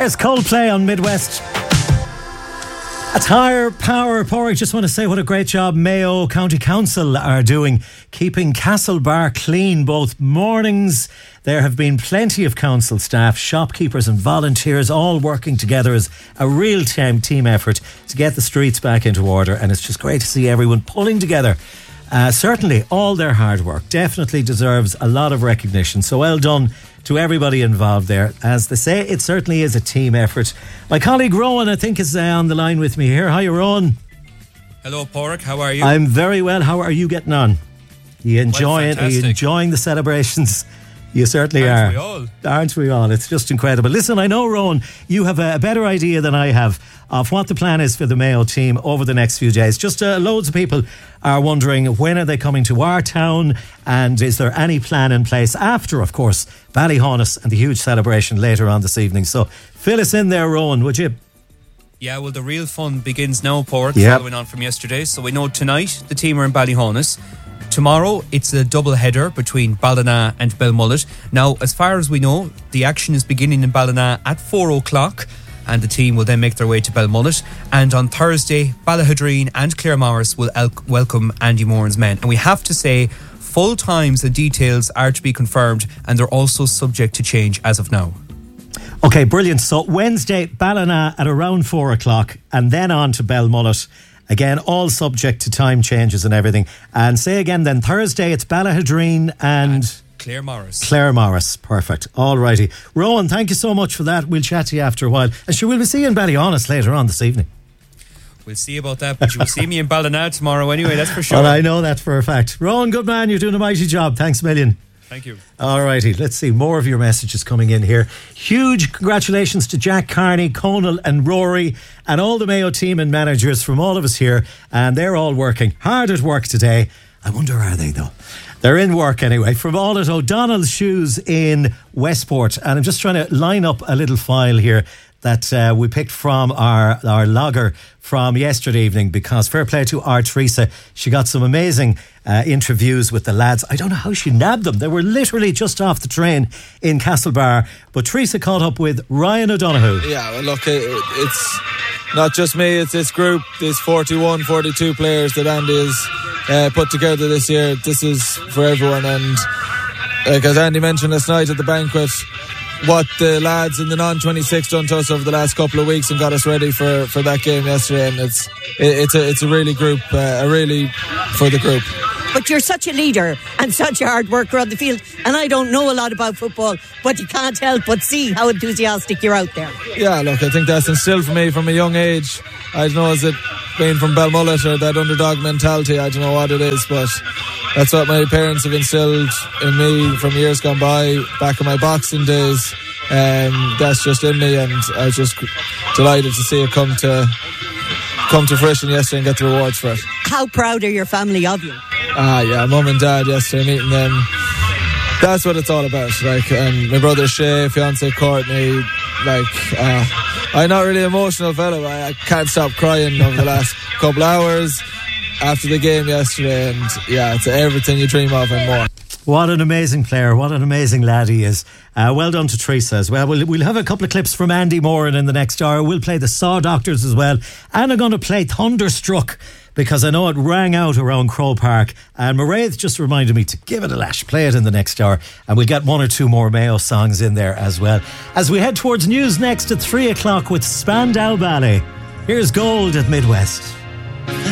It's Coldplay on Midwest. At Higher Power, Porrick, just want to say what a great job Mayo County Council are doing, keeping Castlebar clean both mornings. There have been plenty of council staff, shopkeepers and volunteers all working together as a real team effort to get the streets back into order, and it's just great to see everyone pulling together. Certainly all their hard work definitely deserves a lot of recognition, so well done to everybody involved there. As they say, it certainly is a team effort. My colleague Rowan, I think, is on the line with me here. Hi, Rowan. Hello, Porrick. How are you? I'm very well. How are you getting on? Are you enjoying the celebrations? You certainly are. Aren't we all? It's just incredible. Listen, I know, Rowan, you have a better idea than I have of what the plan is for the Mayo team over the next few days. Just loads of people are wondering, when are they coming to our town, and is there any plan in place after, of course, Ballyhonus and the huge celebration later on this evening? So fill us in there, Rowan, would you? Yeah, well, the real fun begins now, Porrick, following on from yesterday. So we know tonight the team are in Ballyhonus. Tomorrow, it's a double header between Ballina and Belmullet. Now, as far as we know, the action is beginning in Ballina at 4 o'clock, and the team will then make their way to Belmullet. And on Thursday, Ballahadreen and Claremorris will welcome Andy Moran's men. And we have to say, full times and details are to be confirmed, and they're also subject to change as of now. OK, brilliant. So Wednesday, Ballina at around 4 o'clock, and then on to Belmullet. Again, all subject to time changes and everything. And say again then, Thursday it's Ballahadreen and Claremorris. Perfect. All righty. Rowan, thank you so much for that. We'll chat to you after a while. And sure, we'll be seeing Ballyhonus later on this evening. We'll see about that, but you will see me in Ballina tomorrow anyway, that's for sure. Well, I know that for a fact. Rowan, good man, you're doing a mighty job. Thanks a million. Thank you. All righty, let's see more of your messages coming in here. Huge congratulations to Jack Carney, Conal and Rory and all the Mayo team and managers from all of us here, and they're all working hard at work today. I wonder, are they though? They're in work anyway. From all at O'Donnell's Shoes in Westport, and I'm just trying to line up a little file here that we picked from our logger from yesterday evening, because fair play to our Teresa, she got some amazing interviews with the lads. I don't know how she nabbed them. They were literally just off the train in Castlebar, but Teresa caught up with Ryan O'Donoghue. Yeah, well, look, it's not just me, it's this group, these 41, 42 players that Andy has put together this year. This is for everyone, and as Andy mentioned last night at the banquet, what the lads in the non-26 done to us over the last couple of weeks and got us ready for that game yesterday, and it's a really group, really for the group. But you're such a leader and such a hard worker on the field, and I don't know a lot about football, but you can't help but see how enthusiastic you're out there. Yeah, look, I think that's instilled for me from a young age. I don't know, is it being from Belmullet or that underdog mentality? I don't know what it is, but that's what my parents have instilled in me from years gone by, back in my boxing days. That's just in me, and I was just delighted to see it come to fruition yesterday and get the rewards for it. How proud are your family of you? Yeah, mum and dad yesterday, meeting them, that's what it's all about. Like, and my brother Shay, fiance Courtney, I'm not really an emotional fellow. I can't stop crying over the last couple hours after the game yesterday, and yeah, it's everything you dream of and more. What an amazing player, what an amazing lad he is. Well done to Teresa as well. We'll have a couple of clips from Andy Moran in the next hour. We'll play the Saw Doctors as well, and I'm going to play Thunderstruck, because I know it rang out around Crow Park, and Mairead just reminded me to give it a lash, play it in the next hour, and we'll get one or two more Mayo songs in there as well. As we head towards news next at 3 o'clock with Spandau Ballet, here's Gold at Midwest.